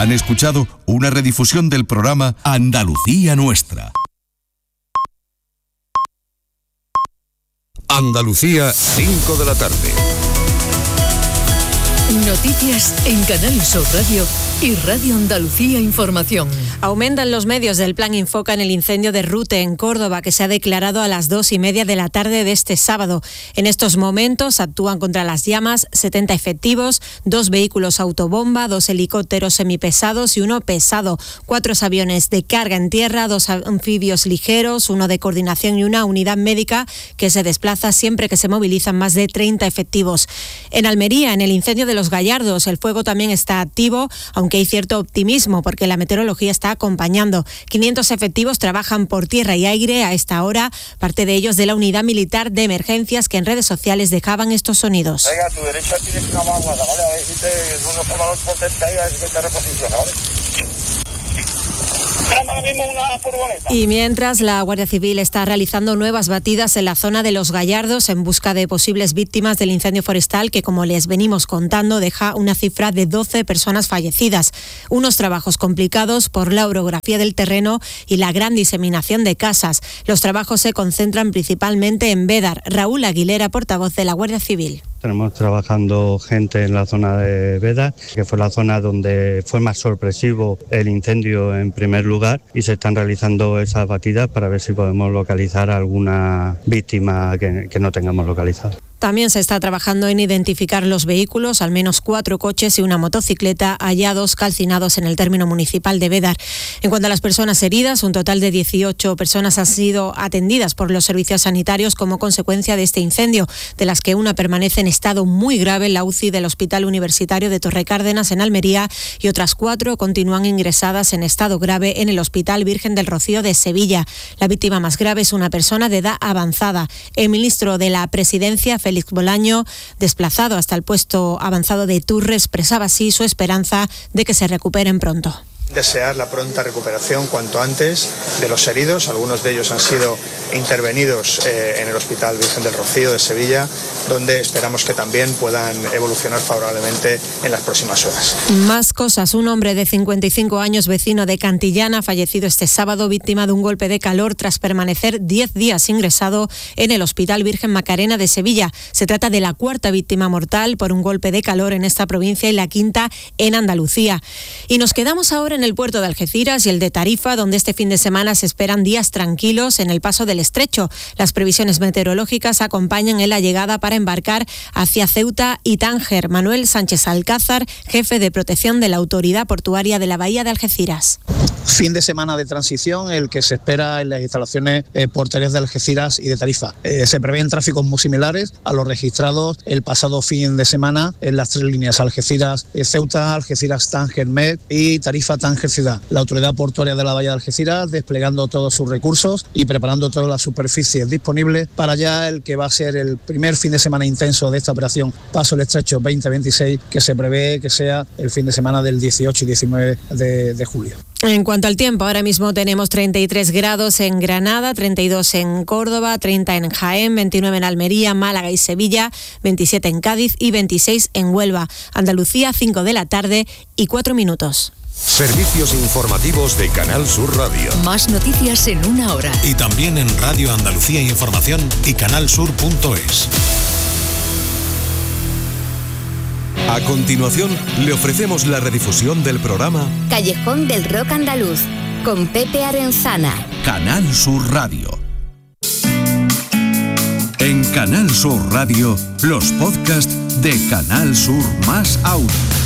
Han escuchado una redifusión del programa Andalucía Nuestra. Andalucía, 5 de la tarde. Noticias en Canal Sur Radio y Radio Andalucía Información. Aumentan los medios del Plan Infoca en el incendio de Rute, en Córdoba, que se ha declarado a las 2:30 de la tarde de este sábado. En estos momentos actúan contra las llamas 70 efectivos, 2 vehículos autobomba, 2 helicópteros semipesados y 1 pesado, 4 aviones de carga en tierra, 2 anfibios ligeros, 1 de coordinación y una unidad médica que se desplaza siempre que se movilizan más de 30 efectivos. En Almería, en el incendio de Los Gallardos, el fuego también está activo, aunque hay cierto optimismo porque la meteorología está acompañando. 500 efectivos trabajan por tierra y aire a esta hora, parte de ellos de la unidad militar de emergencias que en redes sociales dejaban estos sonidos. Venga, a tu derecha tienes una vaguada, ¿vale? A ver si un observador potente ahí, a ver si te reposiciona, ¿vale? Y mientras, la Guardia Civil está realizando nuevas batidas en la zona de Los Gallardos en busca de posibles víctimas del incendio forestal que, como les venimos contando, deja una cifra de 12 personas fallecidas. Unos trabajos complicados por la orografía del terreno y la gran diseminación de casas. Los trabajos se concentran principalmente en Bédar. Raúl Aguilera, portavoz de la Guardia Civil. Tenemos trabajando gente en la zona de Bédar, que fue la zona donde fue más sorpresivo el incendio en primer lugar, y se están realizando esas batidas para ver si podemos localizar alguna víctima que no tengamos localizada. También se está trabajando en identificar los vehículos, al menos 4 coches y una motocicleta hallados calcinados en el término municipal de Bédar. En cuanto a las personas heridas, un total de 18 personas han sido atendidas por los servicios sanitarios como consecuencia de este incendio, de las que una permanece en estado muy grave en la UCI del Hospital Universitario de Torrecárdenas en Almería y otras 4 continúan ingresadas en estado grave en el Hospital Virgen del Rocío de Sevilla. La víctima más grave es una persona de edad avanzada. El ministro de la Presidencia, Félix Bolaño, desplazado hasta el puesto avanzado de Turre, expresaba así su esperanza de que se recuperen pronto. Desear la pronta recuperación cuanto antes de los heridos. Algunos de ellos han sido intervenidos en el Hospital Virgen del Rocío de Sevilla, donde esperamos que también puedan evolucionar favorablemente en las próximas horas. Más cosas. Un hombre de 55 años, vecino de Cantillana, ha fallecido este sábado víctima de un golpe de calor tras permanecer 10 días ingresado en el Hospital Virgen Macarena de Sevilla. Se trata de la 4ª víctima mortal por un golpe de calor en esta provincia y la 5ª en Andalucía. Y nos quedamos ahora en el puerto de Algeciras y el de Tarifa, donde este fin de semana se esperan días tranquilos en el paso del estrecho. Las previsiones meteorológicas acompañan en la llegada para embarcar hacia Ceuta y Tánger. Manuel Sánchez Alcázar, jefe de protección de la Autoridad Portuaria de la Bahía de Algeciras. Fin de semana de transición, el que se espera en las instalaciones portuarias de Algeciras y de Tarifa. Se prevén tráficos muy similares a los registrados el pasado fin de semana en las 3 líneas: Algeciras-Ceuta, Algeciras-Tánger-Med y Tarifa-Tánger Ciudad. La Autoridad Portuaria de la Bahía de Algeciras desplegando todos sus recursos y preparando todas las superficies disponibles para ya el que va a ser el primer fin de semana intenso de esta operación Paso el Estrecho 2026, que se prevé que sea el fin de semana del 18 y 19 de julio. En cuanto al tiempo, ahora mismo tenemos 33 grados en Granada, 32 en Córdoba, 30 en Jaén, 29 en Almería, Málaga y Sevilla, 27 en Cádiz y 26 en Huelva. Andalucía, 5 de la tarde y 4 minutos. Servicios informativos de Canal Sur Radio. Más noticias en 1 hora. Y también en Radio Andalucía Información y canalsur.es. A continuación, le ofrecemos la redifusión del programa Callejón del Rock Andaluz, con Pepe Arenzana. Canal Sur Radio. En Canal Sur Radio, los podcasts de Canal Sur más Audio.